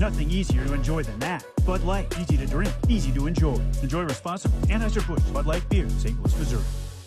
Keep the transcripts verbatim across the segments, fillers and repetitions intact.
nothing easier to enjoy than that. Bud Light, easy to drink, easy to enjoy. Enjoy responsibly. Anheuser-Busch Bud Light Beer, Saint Louis, Missouri.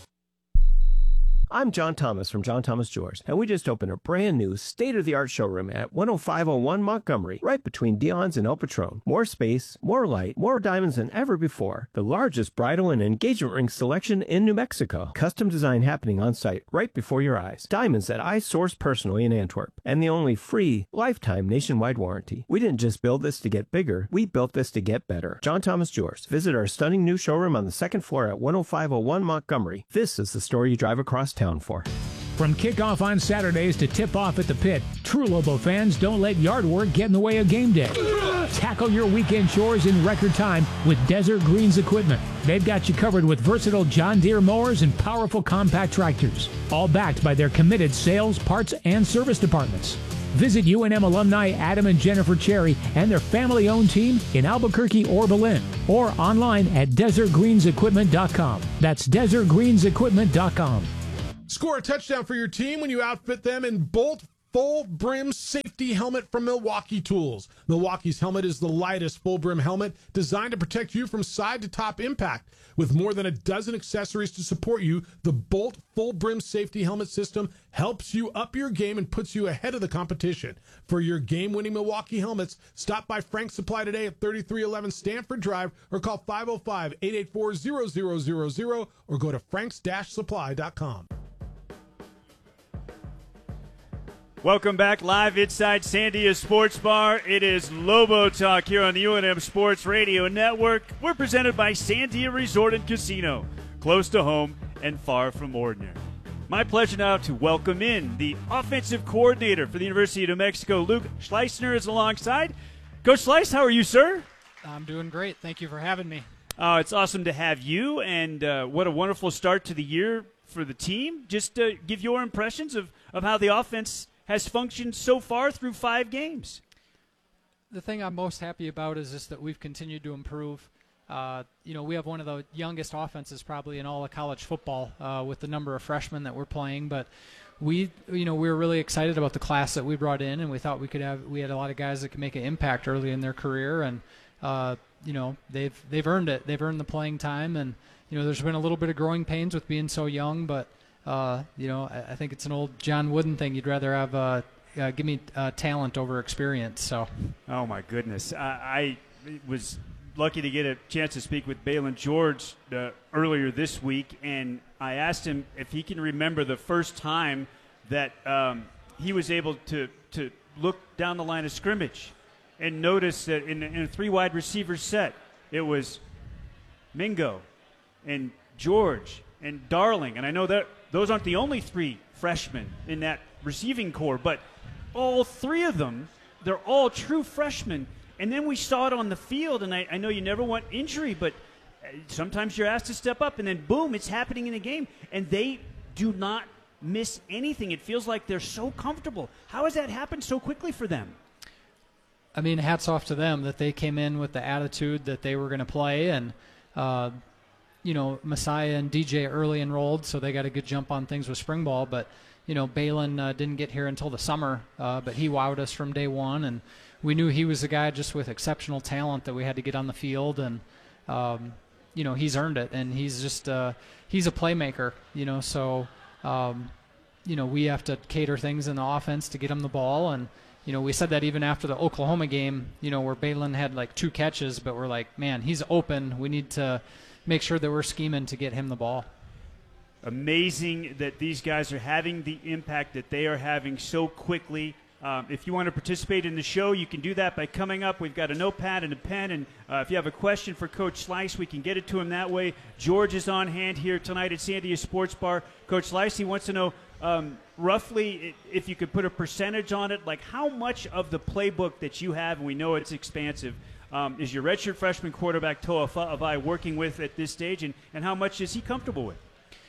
I'm John Thomas from John Thomas Jewelers, and we just opened a brand new state-of-the-art showroom at one oh five oh one Montgomery, right between Dion's and El Patron. More space, more light, more diamonds than ever before. The largest bridal and engagement ring selection in New Mexico. Custom design happening on site right before your eyes. Diamonds that I source personally in Antwerp, and the only free lifetime nationwide warranty. We didn't just build this to get bigger, we built this to get better. John Thomas Jewelers. Visit our stunning new showroom on the second floor at one oh five oh one Montgomery. This is the store you drive across town for. From kickoff on Saturdays to tip-off at the pit, True Lobo fans don't let yard work get in the way of game day. Tackle your weekend chores in record time with Desert Greens equipment. They've got you covered with versatile John Deere mowers and powerful compact tractors, all backed by their committed sales, parts, and service departments. Visit U N M alumni Adam and Jennifer Cherry and their family-owned team in Albuquerque or Berlin, or online at desert greens equipment dot com. That's desert greens equipment dot com. Score a touchdown for your team when you outfit them in Bolt Full Brim Safety Helmet from Milwaukee Tools. Milwaukee's helmet is the lightest full brim helmet designed to protect you from side to top impact. With more than a dozen accessories to support you, the Bolt Full Brim Safety Helmet system helps you up your game and puts you ahead of the competition. For your game-winning Milwaukee helmets, stop by Frank's Supply today at thirty-three eleven Stanford Drive or call five oh five, eight eight four, zero zero zero zero or go to franks dash supply dot com. Welcome back live inside Sandia Sports Bar. It is Lobo Talk here on the U N M Sports Radio Network. We're presented by Sandia Resort and Casino, close to home and far from ordinary. My pleasure now to welcome in the offensive coordinator for the University of New Mexico, Luke Schleissner, is alongside. Coach Schleiss, how are you, sir? I'm doing great. Thank you for having me. Uh, it's awesome to have you, and uh, what a wonderful start to the year for the team. Just uh, give your impressions of, of how the offense has functioned so far through five games. The thing I'm most happy about is just that we've continued to improve. Uh, you know, we have one of the youngest offenses probably in all of college football uh, with the number of freshmen that we're playing. But we, you know, we were really excited about the class that we brought in, and we thought we could have. We had a lot of guys that could make an impact early in their career, and uh, you know, they've they've earned it. They've earned the playing time, and you know, there's been a little bit of growing pains with being so young, but. Uh, you know, I, I think it's an old John Wooden thing. You'd rather have uh, uh, give me uh, talent over experience. So. Oh my goodness, I, I was lucky to get a chance to speak with Balin George uh, earlier this week, and I asked him if he can remember the first time that um, he was able to to look down the line of scrimmage and notice that in, in a three wide receiver set, it was Mingo and George and Darling, and I know that. Those aren't the only three freshmen in that receiving core, but all three of them, they're all true freshmen. And then we saw it on the field, and I, I know you never want injury, but sometimes you're asked to step up, and then boom, it's happening in a game. And they do not miss anything. It feels like they're so comfortable. How has that happened so quickly for them? I mean, hats off to them that they came in with the attitude that they were going to play, and uh, you know, Messiah and D J early enrolled, so they got a good jump on things with spring ball. But, you know, Balin uh, didn't get here until the summer, uh, but he wowed us from day one. And we knew he was a guy just with exceptional talent that we had to get on the field. And, um, you know, he's earned it. And he's just uh, he's a playmaker, you know. So, um, you know, we have to cater things in the offense to get him the ball. And, you know, we said that even after the Oklahoma game, you know, where Balin had like two catches, but we're like, man, he's open. We need to make sure that we're scheming to get him the ball. Amazing that these guys are having the impact that they are having so quickly. Um, if you want to participate in the show, you can do that by coming up. We've got a notepad and a pen, and uh, if you have a question for Coach Schleiss, we can get it to him that way. George is on hand here tonight at Sandia Sports Bar. Coach Schleiss, he wants to know um, roughly, if you could put a percentage on it, like how much of the playbook that you have, and we know it's expansive, Um, is your redshirt freshman quarterback Toa Fa'avai working with at this stage, and, and how much is he comfortable with?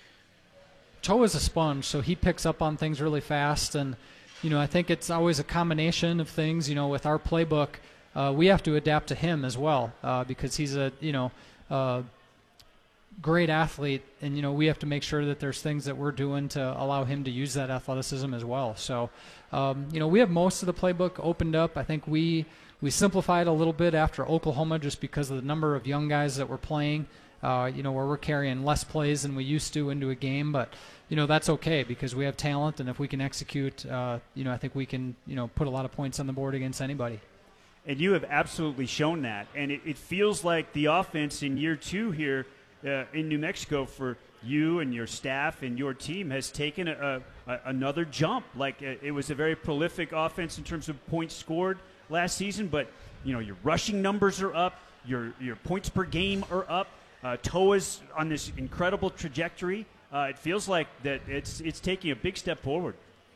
Toa's a sponge, so he picks up on things really fast, and you know, I think it's always a combination of things. You know, with our playbook, uh, we have to adapt to him as well uh, because he's a you know uh, great athlete, and you know we have to make sure that there's things that we're doing to allow him to use that athleticism as well. So, um, you know, we have most of the playbook opened up. I think we we simplified a little bit after Oklahoma just because of the number of young guys that were playing. Uh, you know, where we're carrying less plays than we used to into a game, but you know that's okay because we have talent, and if we can execute, uh, you know, I think we can, you know, put a lot of points on the board against anybody. And you have absolutely shown that, and it, it feels like the offense in year two here uh, in New Mexico for you and your staff and your team has taken a, a, another jump. Like uh, it was a very prolific offense in terms of points scored last season, but you know your rushing numbers are up, your your points per game are up. Uh, T O A's on this incredible trajectory. Uh, it feels like that it's it's taking a big step forward.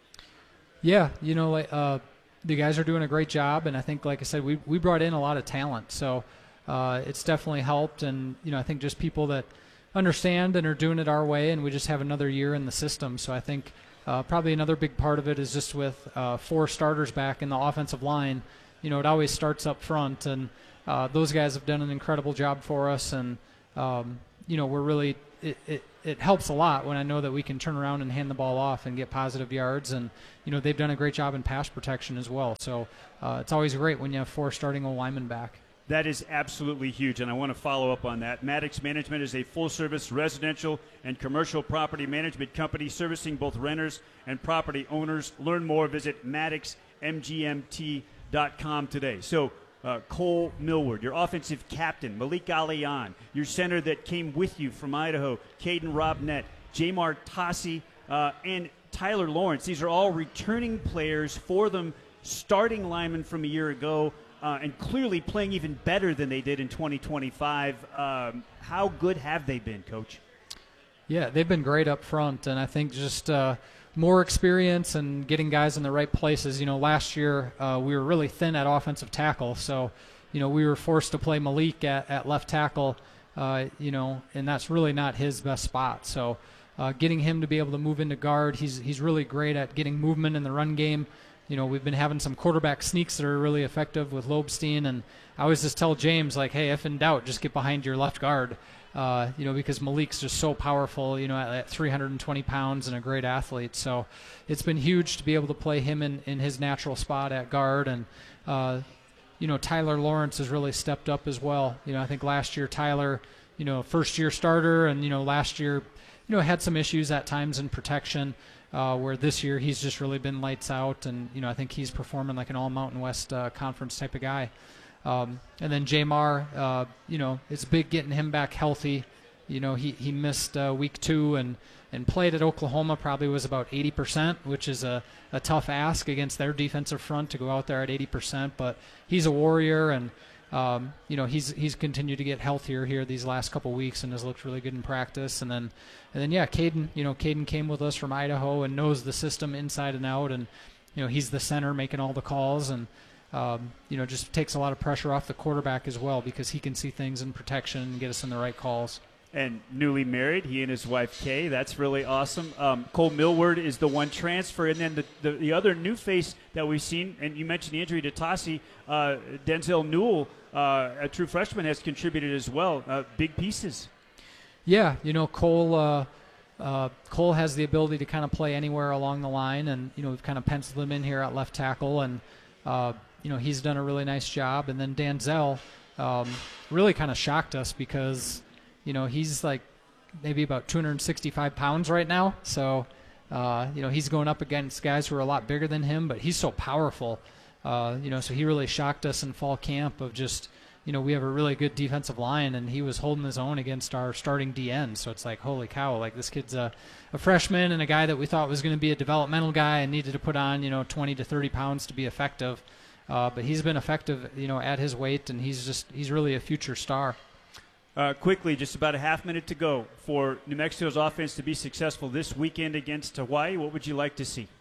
Yeah, you know, uh, the guys are doing a great job, and I think, like I said, we we brought in a lot of talent, so uh, it's definitely helped. And you know, I think just people that understand and are doing it our way, and we just have another year in the system. So I think uh, probably another big part of it is just with uh, four starters back in the offensive line. You know, it always starts up front, and uh, those guys have done an incredible job for us, and Um, you know, we're really it, it, it helps a lot when I know that we can turn around and hand the ball off and get positive yards. And, you know, they've done a great job in pass protection as well. So uh, it's always great when you have four starting O linemen back. That is absolutely huge, and I want to follow up on that. Maddox Management is a full-service residential and commercial property management company servicing both renters and property owners. Learn more. Visit maddox m g m t dot com today. So, Uh, Cole Millward, your offensive captain, Malik Alian, your center that came with you from Idaho, Caden Robnett, Jamar Tassi, uh, and Tyler Lawrence. These are all returning players for them, starting linemen from a year ago, uh, and clearly playing even better than they did in twenty twenty-five. Um, how good have they been, Coach? Yeah, they've been great up front, and I think just uh, more experience and getting guys in the right places. You know, last year uh, we were really thin at offensive tackle, so, you know, we were forced to play Malik at, at left tackle, uh, you know, and that's really not his best spot. So uh, getting him to be able to move into guard, he's he's really great at getting movement in the run game. You know, we've been having some quarterback sneaks that are really effective with Lobstein, and I always just tell James, like, hey, if in doubt, just get behind your left guard. Uh, you know, because Malik's just so powerful, you know, at, at three hundred twenty pounds and a great athlete. So it's been huge to be able to play him in, in his natural spot at guard. And, uh, you know, Tyler Lawrence has really stepped up as well. You know, I think last year Tyler, you know, first-year starter, and, you know, last year, you know, had some issues at times in protection, uh, where this year he's just really been lights out. And, you know, I think he's performing like an all-Mountain West uh, Conference type of guy. Um, and then Jamar, uh, you know, it's big getting him back healthy. You know, he, he missed uh, week two and, and played at Oklahoma, probably was about eighty percent, which is a, a tough ask against their defensive front to go out there at eighty percent. But he's a warrior, and, um, you know, he's he's continued to get healthier here these last couple weeks and has looked really good in practice. And then, and then yeah, Caden, you know, Caden came with us from Idaho and knows the system inside and out. And, you know, he's the center making all the calls, and, Um, you know, just takes a lot of pressure off the quarterback as well because he can see things in protection and get us in the right calls. And newly married, he and his wife, Kay. That's really awesome. Um, Cole Millward is the one transfer. And then the, the, the other new face that we've seen, and you mentioned the injury to Tassi, uh, Denzel Newell, uh, a true freshman, has contributed as well. Uh, big pieces. Yeah, you know, Cole uh, uh, Cole has the ability to kind of play anywhere along the line. And, you know, we've kind of penciled him in here at left tackle. And, uh, you know, he's done a really nice job. And then Denzel um, really kind of shocked us because, you know, he's like maybe about two hundred sixty-five pounds right now. So, uh, you know, he's going up against guys who are a lot bigger than him, but he's so powerful. Uh, you know, so he really shocked us in fall camp of just, you know, we have a really good defensive line, and he was holding his own against our starting D N. So it's like, holy cow, like this kid's a, a freshman and a guy that we thought was going to be a developmental guy and needed to put on, you know, twenty to thirty pounds to be effective. Uh, but he's been effective, you know, at his weight, and he's just he's really a future star. Uh, quickly, just about a half minute to go for New Mexico's offense to be successful this weekend against Hawaii. What would you like to see?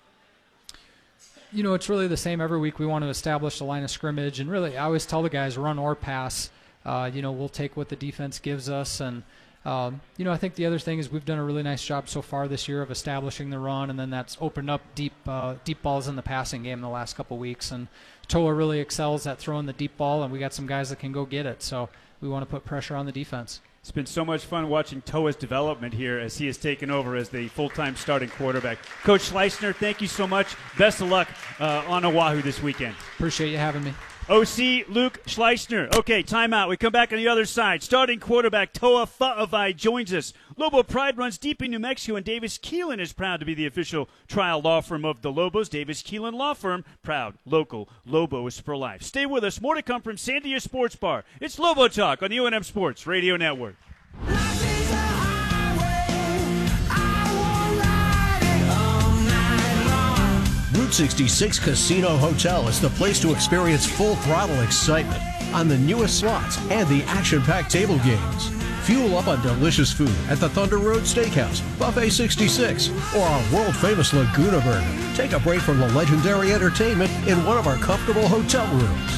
You know, it's really the same every week. We want to establish the line of scrimmage, and really, I always tell the guys, run or pass. Uh, you know, we'll take what the defense gives us, and um, you know, I think the other thing is we've done a really nice job so far this year of establishing the run, and then that's opened up deep uh, deep balls in the passing game the last couple weeks. And T O A really excels at throwing the deep ball, and we got some guys that can go get it. So we want to put pressure on the defense. It's been so much fun watching T O A's development here as he has taken over as the full-time starting quarterback. Coach Schleissner, thank you so much. Best of luck uh, on Oahu this weekend. Appreciate you having me. O C Luke Schleissner. Okay, timeout. We come back on the other side. Starting quarterback Toa Fa'avai joins us. Lobo Pride runs deep in New Mexico, and Davis Keelan is proud to be the official trial law firm of the Lobos. Davis Keelan Law Firm, proud, local, Lobos for life. Stay with us. More to come from Sandia Sports Bar. It's Lobo Talk on the U N M Sports Radio Network. Route sixty-six Casino Hotel is the place to experience full-throttle excitement on the newest slots and the action-packed table games. Fuel up on delicious food at the Thunder Road Steakhouse, Buffet sixty-six, or our world-famous Laguna Burger. Take a break from the legendary entertainment in one of our comfortable hotel rooms.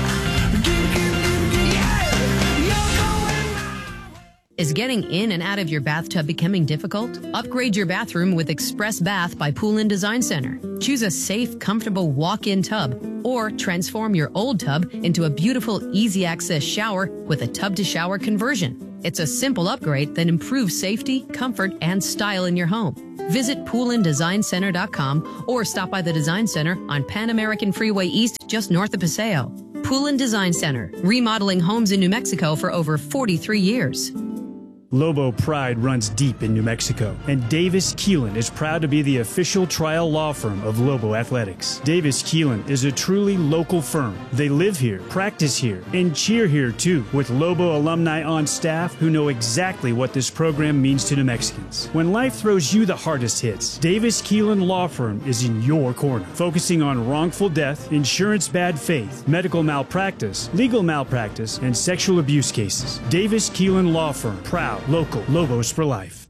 Is getting in and out of your bathtub becoming difficult? Upgrade your bathroom with Express Bath by Poolin Design Center. Choose a safe, comfortable walk-in tub, or transform your old tub into a beautiful, easy-access shower with a tub-to-shower conversion. It's a simple upgrade that improves safety, comfort, and style in your home. Visit poolin design center dot com or stop by the Design Center on Pan American Freeway East, just north of Paseo. Poolin Design Center, remodeling homes in New Mexico for over forty-three years. Lobo Pride runs deep in New Mexico, and Davis Keelan is proud to be the official trial law firm of Lobo Athletics. Davis Keelan is a truly local firm. They live here, practice here, and cheer here too, with Lobo alumni on staff who know exactly what this program means to New Mexicans. When life throws you the hardest hits, Davis Keelan Law Firm is in your corner, focusing on wrongful death, insurance bad faith, medical malpractice, legal malpractice, and sexual abuse cases. Davis Keelan Law Firm, proud local Lobos for life.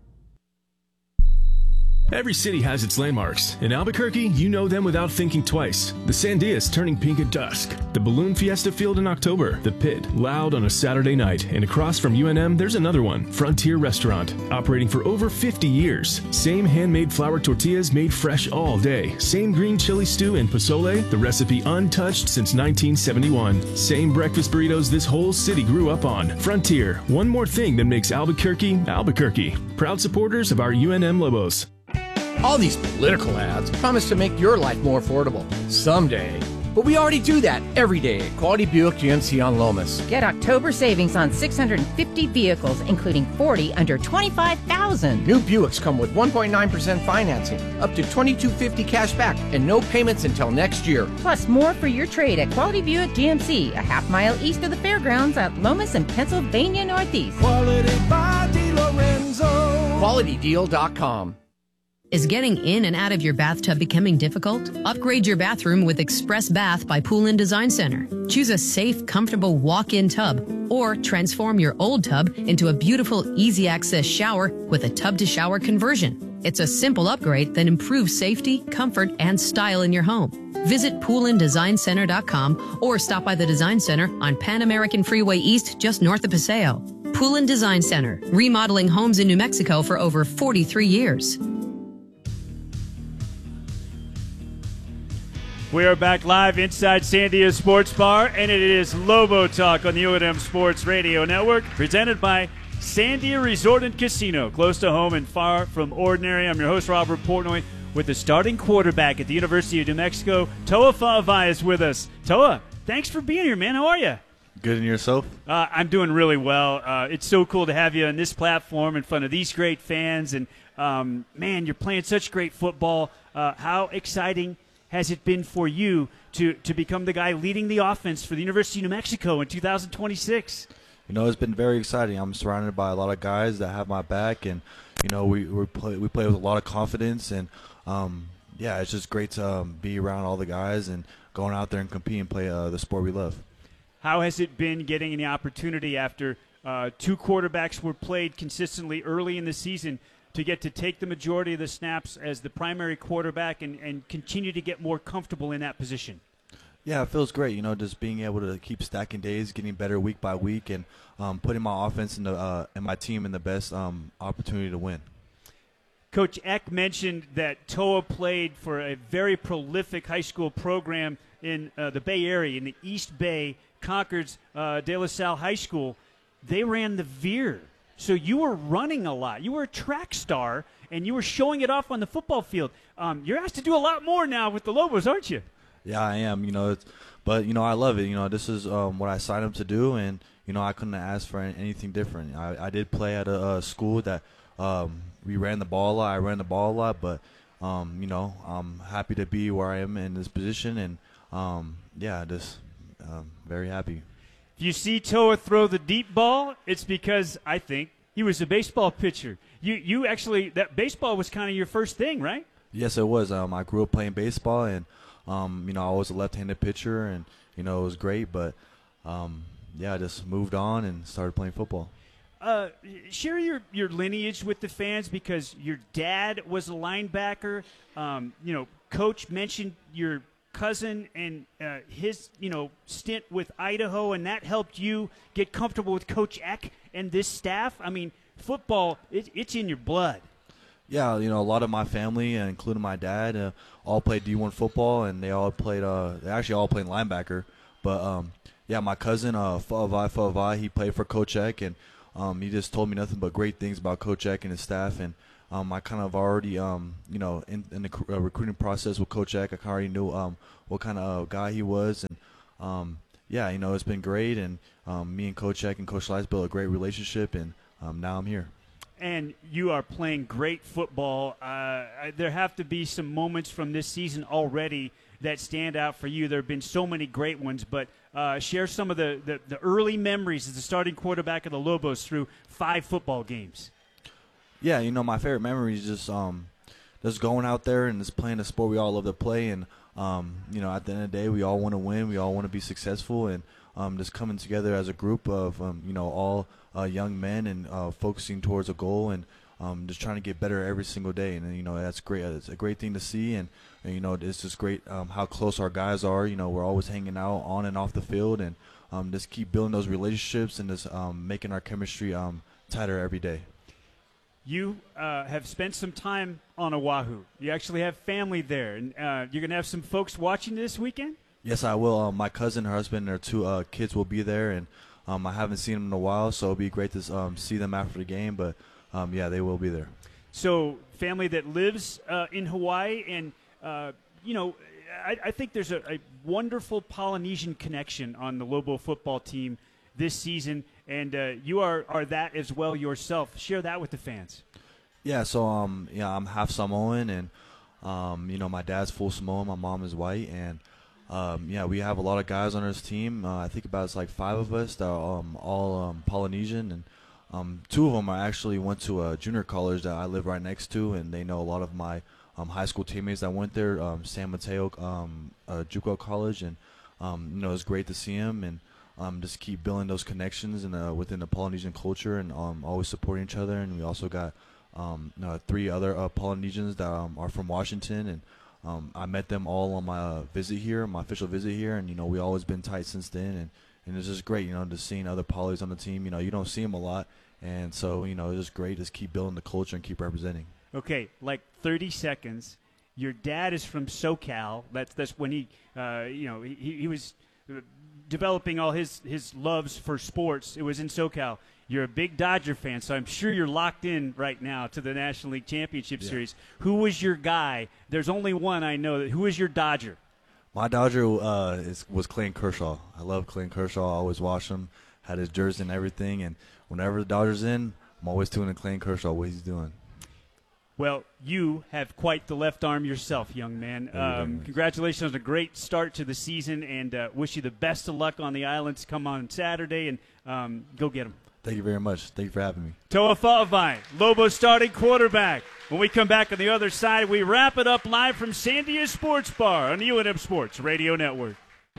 Every city has its landmarks. In Albuquerque, you know them without thinking twice. The Sandias turning pink at dusk. The Balloon Fiesta Field in October. The Pit, loud on a Saturday night. And across from U N M, there's another one. Frontier Restaurant, operating for over fifty years. Same handmade flour tortillas made fresh all day. Same green chili stew and pozole, the recipe untouched since nineteen seventy-one. Same breakfast burritos this whole city grew up on. Frontier, one more thing that makes Albuquerque, Albuquerque. Proud supporters of our U N M Lobos. All these political ads promise to make your life more affordable. Someday. But we already do that every day at Quality Buick G M C on Lomas. Get October savings on six hundred fifty vehicles, including forty under twenty-five thousand dollars. New Buicks come with one point nine percent financing, up to twenty-two fifty cash back, and no payments until next year. Plus more for your trade at Quality Buick G M C, a half mile east of the fairgrounds at Lomas and Pennsylvania Northeast. Quality by DeLorenzo. Quality Deal dot com. Is getting in and out of your bathtub becoming difficult? Upgrade your bathroom with Express Bath by Poolin Design Center. Choose a safe, comfortable walk-in tub, or transform your old tub into a beautiful, easy-access shower with a tub-to-shower conversion. It's a simple upgrade that improves safety, comfort, and style in your home. Visit poolin design center dot com or stop by the Design Center on Pan American Freeway East, just north of Paseo. Poolin Design Center, remodeling homes in New Mexico for over forty-three years. We are back live inside Sandia Sports Bar, and it is Lobo Talk on the U N M Sports Radio Network, presented by Sandia Resort and Casino, close to home and far from ordinary. I'm your host, Robert Portnoy, with the starting quarterback at the University of New Mexico, Toa Fa'avai, is with us. Toa, thanks for being here, man. How are you? Good, and yourself? Uh, I'm doing really well. Uh, it's so cool to have you on this platform in front of these great fans, and, um, man, you're playing such great football. Uh, how exciting has it been for you to, to become the guy leading the offense for the University of New Mexico in two thousand twenty-six? You know, it's been very exciting. I'm surrounded by a lot of guys that have my back, and, you know, we we play, we play with a lot of confidence, and, um, yeah, it's just great to um, be around all the guys and going out there and compete and play uh, the sport we love. How has it been getting the opportunity after uh, two quarterbacks were played consistently early in the season to get to take the majority of the snaps as the primary quarterback and, and continue to get more comfortable in that position? Yeah, it feels great, you know, just being able to keep stacking days, getting better week by week, and um, putting my offense in the, uh, and my team in the best um, opportunity to win. Coach Eck mentioned that Toa played for a very prolific high school program in uh, the Bay Area, in the East Bay, Concord's uh, De La Salle High School. They ran the Veer. So you were running a lot. You were a track star, and you were showing it off on the football field. Um, you're asked to do a lot more now with the Lobos, aren't you? Yeah, I am. You know, it's, but you know, I love it. You know, this is um, what I signed up to do, and you know, I couldn't ask for anything different. I, I did play at a, a school that um, we ran the ball a lot. I ran the ball a lot, but um, you know, I'm happy to be where I am in this position, and um, yeah, just um, very happy. If you see Toa throw the deep ball, it's because I think he was a baseball pitcher. You you actually, that baseball was kind of your first thing, right? Yes, it was. Um, I grew up playing baseball, and um, you know, I was a left-handed pitcher, and you know, it was great. But um, yeah, I just moved on and started playing football. Uh, share your, your lineage with the fans, because your dad was a linebacker. Um, you know, Coach mentioned your cousin and uh, his, you know, stint with Idaho, and that helped you get comfortable with Coach Eck and this staff. I mean, football, it, it's in your blood. Yeah, you know, a lot of my family, uh, including my dad, uh, all played D one football, and they all played. Uh, they actually all played linebacker. But um, yeah, my cousin, uh, Fa'avai Fa'avai, he played for Coach Eck, and um, he just told me nothing but great things about Coach Eck and his staff. And um, I kind of already, um, you know, in, in the uh, recruiting process with Coach Eck, I already knew um, what kind of guy he was, and um, yeah, you know, it's been great. And um, me and Coach Eck and Coach Slice built a great relationship, and um, now I'm here. And you are playing great football. Uh, there have to be some moments from this season already that stand out for you. There have been so many great ones, but uh, share some of the, the, the early memories as the starting quarterback of the Lobos through five football games. Yeah, you know, my favorite memory is just um, just going out there and just playing the sport we all love to play. And, um, you know, at the end of the day, we all want to win. We all want to be successful. And um, just coming together as a group of, um, you know, all uh, young men and uh, focusing towards a goal and um, just trying to get better every single day. And, you know, that's great. It's a great thing to see. And, and you know, it's just great um, how close our guys are. You know, we're always hanging out on and off the field, and um, just keep building those relationships and just um, making our chemistry um, tighter every day. You uh, have spent some time on Oahu. You actually have family there, and uh, you're going to have some folks watching this weekend? Yes, I will. Um, my cousin, her husband, and their two uh, kids will be there, and um, I haven't seen them in a while, so it'll be great to um, see them after the game. But, um, yeah, they will be there. So family that lives uh, in Hawaii, and, uh, you know, I, I think there's a, a wonderful Polynesian connection on the Lobo football team this season, and uh, you are, are that as well yourself. Share that with the fans. Yeah, so um, yeah, I'm half Samoan, and um, you know, my dad's full Samoan, my mom is white, and um, yeah, we have a lot of guys on this team. Uh, I think about it's like five of us that are um, all um, Polynesian, and um, two of them are actually went to a junior college that I live right next to, and they know a lot of my um, high school teammates that went there, um, San Mateo um, uh, JUCO College, and um, you know, it's great to see them and. Um, just keep building those connections and uh, within the Polynesian culture, and um, always supporting each other. And we also got um, uh, three other uh, Polynesians that um, are from Washington, and um, I met them all on my uh, visit here, my official visit here, and you know, we always been tight since then. And, and it's just great, you know, just seeing other Polys on the team. You know, you don't see them a lot, and so you know, it's just great. Just keep building the culture and keep representing. Okay, like thirty seconds. Your dad is from SoCal. That's that's when he, uh, you know, he he was. Uh, developing all his, his loves for sports. It was in SoCal. You're a big Dodger fan, so I'm sure you're locked in right now to the National League Championship yeah. Series. Who was your guy? There's only one I know. Who was your Dodger? My Dodger uh, is, was Clayton Kershaw. I love Clayton Kershaw. I always watch him, had his jersey and everything, and whenever the Dodger's in, I'm always tuning in Clayton Kershaw, what he's doing. Well, you have quite the left arm yourself, young man. Um, congratulations on a great start to the season, and uh, wish you the best of luck on the islands. Come on Saturday and um, go get them. Thank you very much. Thank you for having me. Toa Fa'avai, Lobo starting quarterback. When we come back on the other side, we wrap it up live from Sandia Sports Bar on the U N M Sports Radio Network.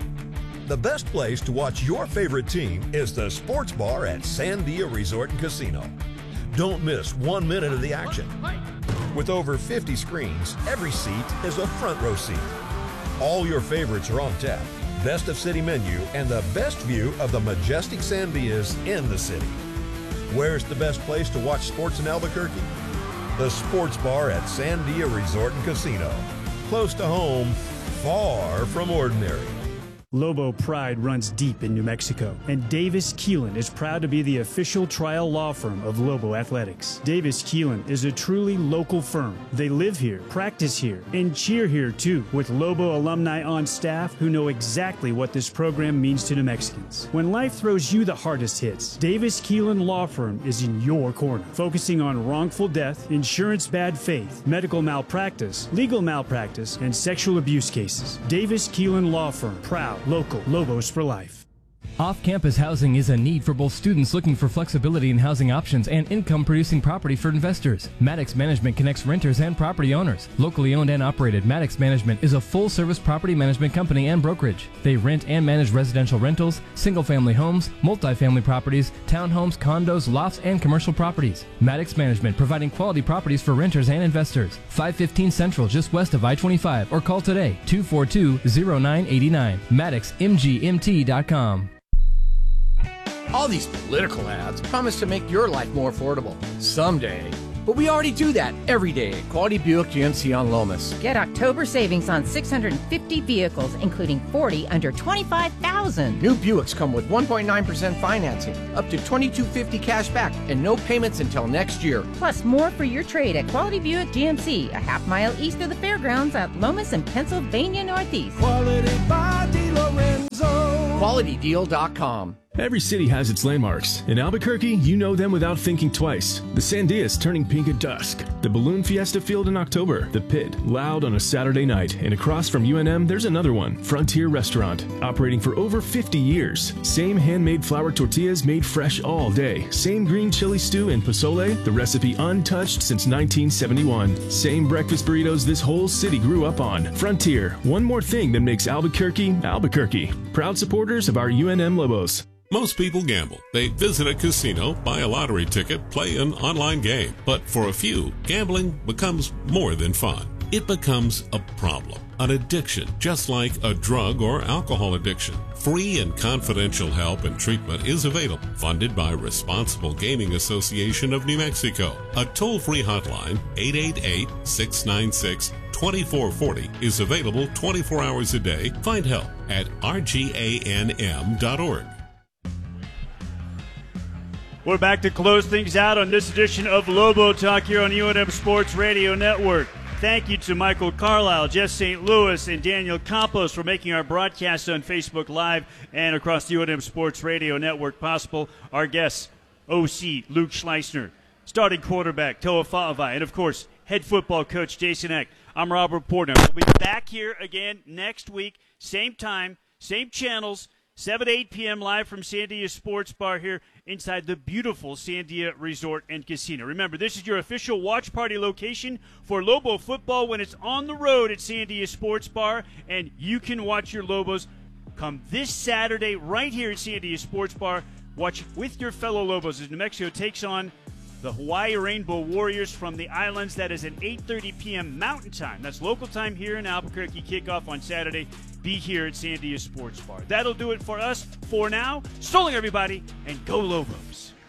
The best place to watch your favorite team is the Sports Bar at Sandia Resort and Casino. Don't miss one minute of the action. With over fifty screens, every seat is a front row seat. All your favorites are on tap, best of city menu, and the best view of the majestic Sandias in the city. Where's the best place to watch sports in Albuquerque? The Sports Bar at Sandia Resort and Casino. Close to home, far from ordinary. Lobo pride runs deep in New Mexico, and Davis Keelan is proud to be the official trial law firm of Lobo Athletics. Davis Keelan is a truly local firm. They live here, practice here, and cheer here too, with Lobo alumni on staff who know exactly what this program means to New Mexicans. When life throws you the hardest hits, Davis Keelan Law Firm is in your corner, focusing on wrongful death, insurance bad faith, medical malpractice, legal malpractice, and sexual abuse cases. Davis Keelan Law Firm, proud, local, Lobos for life. Off-campus housing is a need for both students looking for flexibility in housing options and income-producing property for investors. Maddox Management connects renters and property owners. Locally owned and operated, Maddox Management is a full-service property management company and brokerage. They rent and manage residential rentals, single-family homes, multifamily properties, townhomes, condos, lofts, and commercial properties. Maddox Management, providing quality properties for renters and investors. five fifteen Central, just west of I twenty-five, or call today, two four two, zero nine eight nine. Maddox M G M T dot com. All these political ads promise to make your life more affordable. Someday. But we already do that every day at Quality Buick G M C on Lomas. Get October savings on six hundred fifty vehicles, including forty under twenty-five thousand dollars. New Buicks come with one point nine percent financing, up to twenty-two fifty cash back, and no payments until next year. Plus more for your trade at Quality Buick G M C, a half mile east of the fairgrounds at Lomas and Pennsylvania Northeast. Quality by DeLorenzo. Quality Deal dot com. Every city has its landmarks. In Albuquerque, you know them without thinking twice. The Sandias turning pink at dusk. The Balloon Fiesta Field in October. The Pit, loud on a Saturday night. And across from U N M, there's another one. Frontier Restaurant, operating for over fifty years. Same handmade flour tortillas made fresh all day. Same green chili stew and pozole, the recipe untouched since nineteen seventy-one. Same breakfast burritos this whole city grew up on. Frontier, one more thing that makes Albuquerque, Albuquerque. Proud supporters of our U N M Lobos. Most people gamble. They visit a casino, buy a lottery ticket, play an online game. But for a few, gambling becomes more than fun. It becomes a problem, an addiction, just like a drug or alcohol addiction. Free and confidential help and treatment is available, funded by Responsible Gaming Association of New Mexico. A toll-free hotline, eight eight eight, six nine six, two four four zero, is available twenty-four hours a day. Find help at R G A N M dot org. We're back to close things out on this edition of Lobo Talk here on U N M Sports Radio Network. Thank you to Michael Carlisle, Jeff Saint Louis, and Daniel Campos for making our broadcast on Facebook Live and across the U N M Sports Radio Network possible. Our guests, O C Luke Schleissner, starting quarterback Toa Fa'avai, and, of course, head football coach Jason Eck. I'm Robert Portner. We'll be back here again next week, same time, same channels, seven to eight p.m. live from Sandia Sports Bar here inside the beautiful Sandia Resort and Casino. Remember, this is your official watch party location for Lobo football when it's on the road at Sandia Sports Bar, and you can watch your Lobos come this Saturday right here at Sandia Sports Bar. Watch with your fellow Lobos as New Mexico takes on the Hawaii Rainbow Warriors from the islands. That is at eight thirty p.m. Mountain Time. That's local time here in Albuquerque. Kickoff on Saturday. Be here at Sandia Sports Bar. That'll do it for us for now. So long, everybody, and go Lobos.